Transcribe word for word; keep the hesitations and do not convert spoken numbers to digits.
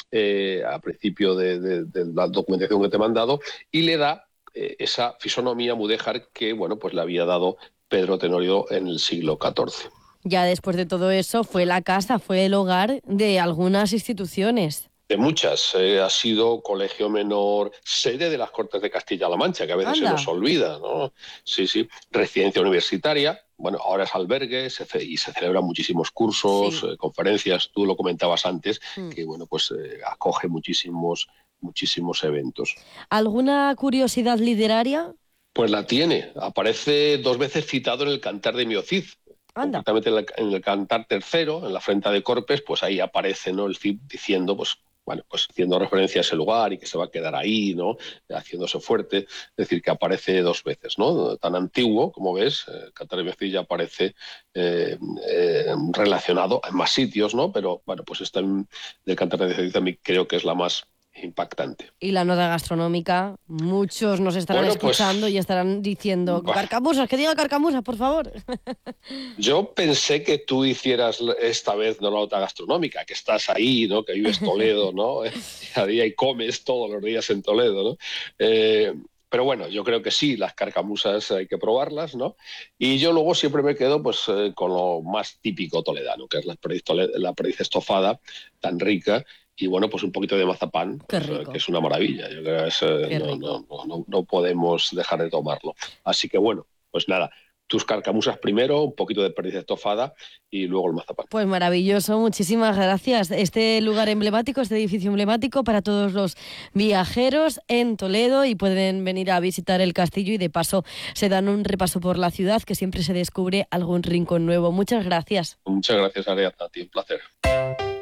eh, a principio de, de, de la documentación que te he mandado, y le da eh, esa fisonomía mudéjar que, bueno, pues le había dado Pedro Tenorio en el siglo catorce. Ya después de todo eso fue la casa, fue el hogar de algunas instituciones. De muchas. Eh, ha sido colegio menor, sede de las Cortes de Castilla-La Mancha, que a veces se nos Anda. olvida, ¿no? Sí, sí. Residencia universitaria, bueno, ahora es albergue se ce- y se celebran muchísimos cursos, Sí. eh, conferencias, tú lo comentabas antes, Mm. que, bueno, pues eh, acoge muchísimos, muchísimos eventos. ¿Alguna curiosidad literaria? Pues la tiene, aparece dos veces citado en el Cantar de Miocid, Anda. concretamente en el, en el Cantar tercero, en la Frenta de Corpes, pues ahí aparece, ¿no?, el Cid diciendo, pues, bueno, pues haciendo referencia a ese lugar y que se va a quedar ahí, ¿no?, haciéndose fuerte, es decir, que aparece dos veces, ¿no? Tan antiguo, como ves, el Cantar de Miocid ya aparece eh, eh, relacionado en más sitios, ¿no? Pero, bueno, pues esta del Cantar de Miocid a mí creo que es la más impactante. Y la nota gastronómica, muchos nos estarán Bueno, escuchando y pues estarán diciendo, bah, carcamusas, que diga carcamusas, por favor. yo pensé que tú hicieras esta vez no la nota gastronómica, que estás ahí, ¿no?, que vives Toledo, ¿no? Día a día y comes todos los días en Toledo, ¿no? Eh, pero bueno, yo creo que sí, las carcamusas hay que probarlas, ¿no? Y yo luego siempre me quedo pues eh, con lo más típico toledano, que es la perdiz, tole- la perdiz estofada, tan rica, y bueno, pues un poquito de mazapán, Qué pues, eh, que rico, es una maravilla. Yo creo que es, eh, qué no, rico. no, no, no no podemos dejar de tomarlo. Así que bueno, pues nada, tus carcamusas primero, un poquito de perdiz estofada y luego el mazapán. Pues maravilloso, muchísimas gracias. Este lugar emblemático, este edificio emblemático para todos los viajeros en Toledo y pueden venir a visitar el castillo y de paso se dan un repaso por la ciudad que siempre se descubre algún rincón nuevo. Muchas gracias. Muchas gracias, Ariadna, a ti, un placer.